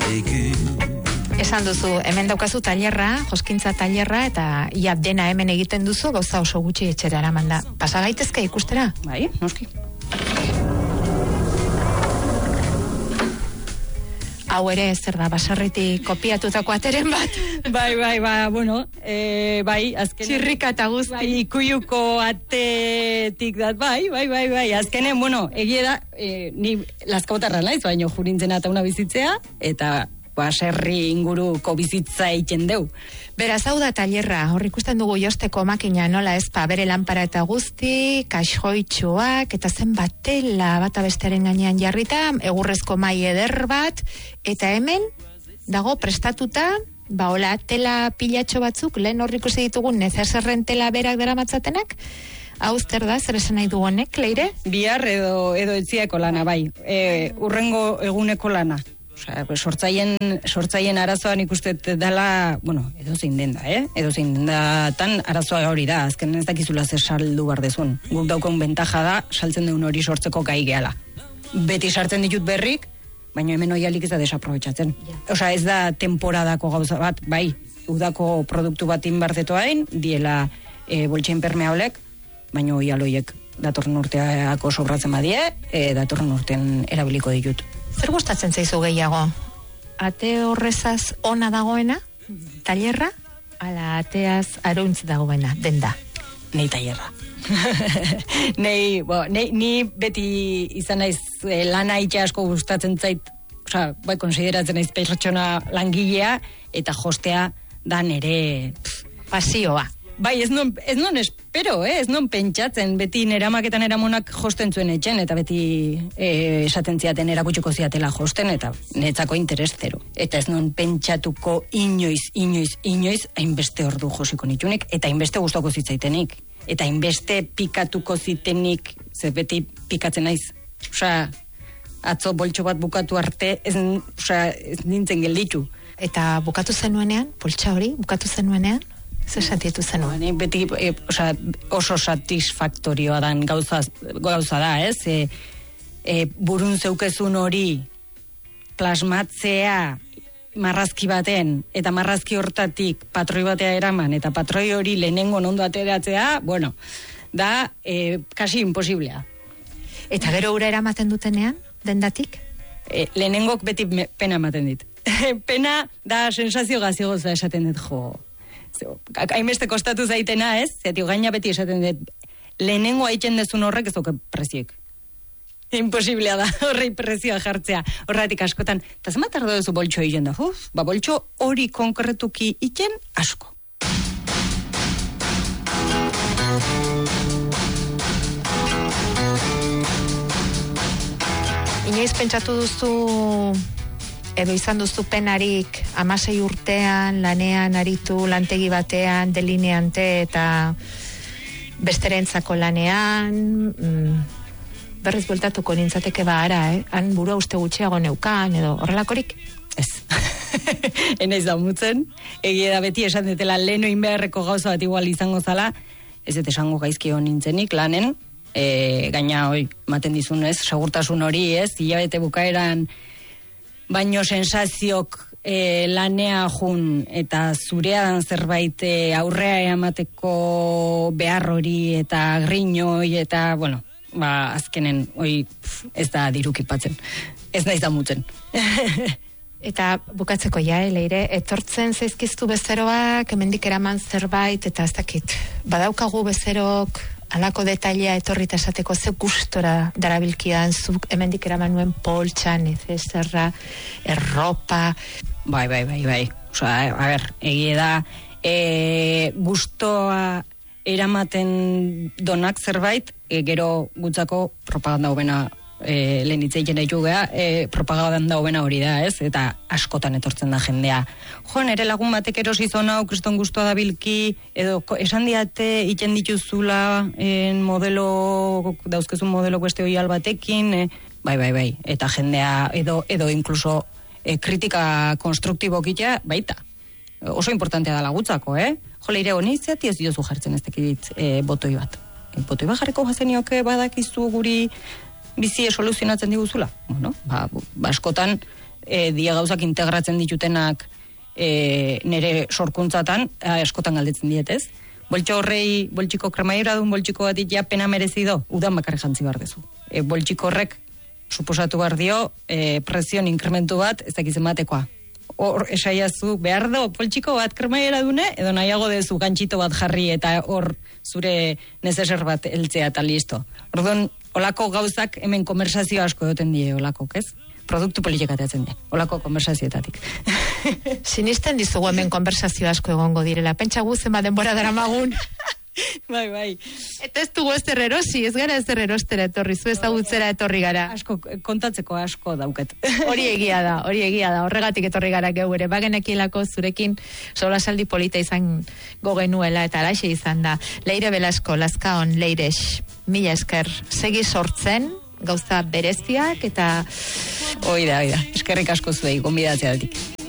aigu. Esan duzu, hemen daukazu tailerra, joskintza tailerra, eta ia dena hemen egiten duzu, gauza oso gutxi etxera eramanda. Pasa gaitezke ikustera? Bai, noski. Hau ere, zer da, baserritik kopiatutako ateren bat? Bai, bueno, bai, azkenen... Txirrika eta guzti. Bai, ikuiuko atetik dat, bai, azkenen, bueno, egie da, ni Lazkaotarra naiz, baino jurintzen eta una bizitzea, eta baserri inguruko bizitza egiten deu. Beraz, hau da tailerra, hor ikusten dugu josteko makina nola ezpa, bere lanpara eta guzti, kaxoitxoak, eta zenbat tela bata bestearen gainean jarrita, egurrezko mai eder bat, eta hemen dago prestatuta, hola, tela pilatxo batzuk, lehen hor ikusi ditugun nezazerren tela berak daramatzatenak, hau zer da, zer esan nahi du honek, Leire? Bihar edo etziako lana, bai, urrengo eguneko lana. Sortzaien arazoan ikustet dela, bueno, edo zein den da, tan arazoa hori da, azken ez dakizula zer saldu bardezun. Guk daukon bentaja da, saltzen deun hori sortzeko gai gehala. Beti sartzen ditut berrik, baina hemen oialik ez da desaprobetxatzen. Osea, ez da temporadako gauza bat, bai, udako produktu bat inbartetoain, diela boltxein permeablek, baina oialoiek datorren urteako sobratzen badie, datorren urtean erabiliko ditut. Zer gustatzen zaizu gehiago? Ate horrezaz ona dagoena, tailerra, ala ateaz aruntz dagoena, denda? Nei tailerra. Ni beti izan naiz lana itxe asko gustatzen zait, osea, bai, konsideratzen naiz pertsona langilea, eta jostea da nere pasioa. Bai, ez non espero, ez non pentsatzen, beti neramak eta neramonak josten zuen etxen, eta beti esaten ziaten erakutsiko ziatela josten, eta netzako interes zero. Eta ez non pentsatuko inoiz, hainbeste ordu josiko nitunik, eta hainbeste gustoko zitzaitenik. Eta hainbeste pikatuko zitenik, ze beti pikatzen naiz. Osea, atzo boltxo bat bukatu arte, ez nintzen gelditu. Eta bukatu zenuenean, poltsa hori, bukatu zenuenean? Zer sentietu zenuen? Beti oso satisfaktorioa dan gauza da, ez? Burun zeukezun hori plasmatzea marrazki baten, eta marrazki hortatik patroi batea eraman, eta patroi hori lehenengo ondo ateratzea, bueno, da kasi imposiblea. Eta gero ura eramaten dutenean, dendatik? Lehenengok beti pena ematen dit. Pena da sensazio gaziogoza esaten dut, jo. Hainbeste kostatu zaitena, ez? Zeti gaina beti esaten dut, lehenengo haitzen dezun horrek ez duke preziek. Imposiblea da, horrei prezioa jartzea. Horretik askotan, eta zema tardo duzu boltxo egin da? Boltxo hori konkretuki iken asko. Inoiz pentsatu duzu... edo izan duzu penarik 16 urtean, lanean aritu, lantegi batean, delineante eta besterentzako lanean, berriz bueltatuko nintzateke ara, han burua uste gutxiago neukan, edo horrelakorik? Ez. Enaiz damutzen, egia da beti esan detela lehenoin beharreko gauza bat igual izango zala, ez dut esango gaizkio nintzenik lanen, gaina hoi, maten dizunez, segurtasun hori, ez, hilabete bukaeran, baino sensaziok lanea jun eta zurean zerbait aurrea emateko behar hori eta griñoi eta, bueno, azkenen hoi ez da dirukipatzen. Ez naiz damutzen. Eta bukatzeko Leire, etortzen zaizkiztu bezeroak, hemendik eraman zerbait, eta ez dakit, badaukagu bezerok alako detailea etorrita esateko ze gustora darabilkidan zuk hemendik eraman nuen poltsa, nezezerra, erropa. Bai. Osa, a ber, egie da, gustoa eramaten donak zerbait, gero gutzako propaganda hobena lehen itzeiten daitu geha, propaganda hobena hori da, ez? Eta askotan etortzen da jendea. Jo, nere lagun batek erosi zona, kriston gustoa da bilki, edo esan diate iten dituzula modelo, dauzkezun modelo beste oial batekin, bai. Eta jendea, edo inkluso kritika konstruktibokitea, baita. Oso importantea da lagutzako, Jo, Leire, honi zeati ez diozu jartzen ez dakit botoi bat. Botoi bat jarriko jazenioke badakizu guri bizie soluzionatzen diguzula. Bueno, askotan die gauzak integratzen ditutenak nire sorkuntzatan, askotan galdetzen dietez. Boltxiko kremaiora duen boltxiko bat ja pena merezido, udan bakarri jantzi behar dezu. Boltxiko horrek suposatu behar dio presion inkrementu bat, ez dakizen batekoa. Hor esaiazu behar do, poltsiko bat kremaiera dune, edo nahiago dezu gantxito bat jarri eta hor zure nezeser bat eltzea eta listo. Orduan, olako gauzak hemen konversazio asko duten die olakok, ez? Produktu politikatatzen die, olako konversazioetatik. Sinisten dizugu hemen konversazio asko egongo direla. Pentsa guzen bat denbora daramagun. Bai. Eta ez dugu ezer erosi, ez gara ezer erostera etorri, zu ezagutzera etorri gara. Asko, kontatzeko asko dauket. Hori egia da, horregatik etorri gara geu ere, bagenekilako zurekin solasaldi polita izan gogenuela eta alaxe izan da. Leire Belasko, Lazkaon, Leires, mila esker, segi sortzen, gauza bereziak eta... Oida, eskerrik asko zuei, gonbidatzeatik.